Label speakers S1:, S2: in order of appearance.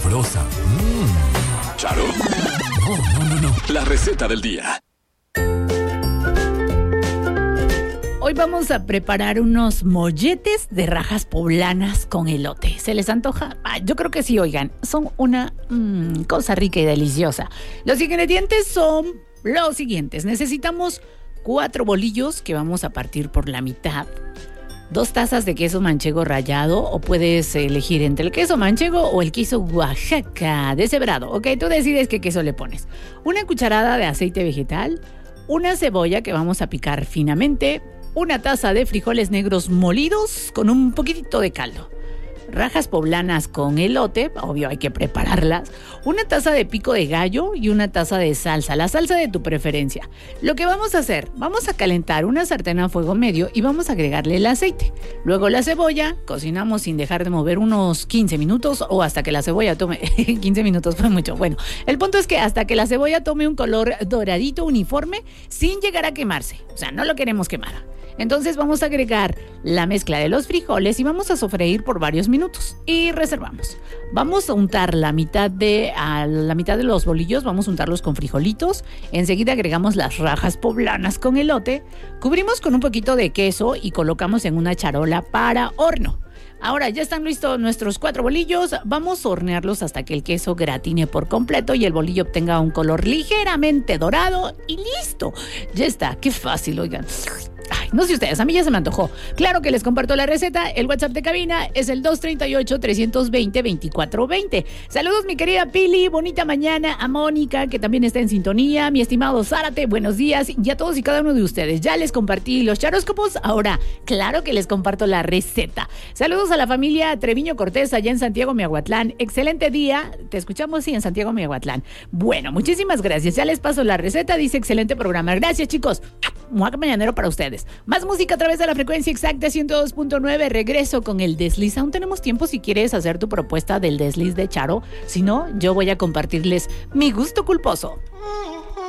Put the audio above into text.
S1: sabrosa.
S2: ¿Charo?
S1: No.
S2: La receta del día.
S3: Hoy vamos a preparar unos molletes de rajas poblanas con elote. ¿Se les antoja? Yo creo que sí, oigan. Son una cosa rica y deliciosa. Los ingredientes son los siguientes. Necesitamos 4 bolillos que vamos a partir por la mitad. 2 tazas de queso manchego rallado, o puedes elegir entre el queso manchego o el queso Oaxaca deshebrado. Ok, tú decides qué queso le pones. 1 cucharada de aceite vegetal, 1 cebolla que vamos a picar finamente, 1 taza de frijoles negros molidos con un poquitito de caldo. Rajas poblanas con elote, obvio hay que prepararlas, 1 taza de pico de gallo y 1 taza de salsa, la salsa de tu preferencia. Lo que vamos a hacer, vamos a calentar una sartén a fuego medio y vamos a agregarle el aceite. Luego la cebolla, cocinamos sin dejar de mover unos 15 minutos o hasta que la cebolla tome, 15 minutos fue mucho. Bueno, el punto es que hasta que la cebolla tome un color doradito uniforme sin llegar a quemarse, o sea, no lo queremos quemar. Entonces vamos a agregar la mezcla de los frijoles y vamos a sofreír por varios minutos y reservamos. Vamos a untar la mitad de los bolillos, vamos a untarlos con frijolitos. Enseguida agregamos las rajas poblanas con elote, cubrimos con un poquito de queso y colocamos en una charola para horno. Ahora ya están listos nuestros 4 bolillos, vamos a hornearlos hasta que el queso gratine por completo y el bolillo obtenga un color ligeramente dorado y listo. Ya está, qué fácil, oigan. Ay, no sé ustedes, a mí ya se me antojó. Claro que les comparto la receta. El WhatsApp de cabina es el 238-320-2420. Saludos, mi querida Pili. Bonita mañana. A Mónica, que también está en sintonía. Mi estimado Zárate, buenos días. Y a todos y cada uno de ustedes. Ya les compartí los charóscopos. Ahora, claro que les comparto la receta. Saludos a la familia Treviño Cortés, allá en Santiago, Miahuatlán. Excelente día. Te escuchamos, sí, en Santiago, Miahuatlán. Bueno, muchísimas gracias. Ya les paso la receta. Dice excelente programa. Gracias, chicos. Muac mañanero para ustedes. Más música a través de la frecuencia exacta 102.9. Regreso con el desliz. Aún tenemos tiempo si quieres hacer tu propuesta del desliz de Charo. Si no, yo voy a compartirles mi gusto culposo.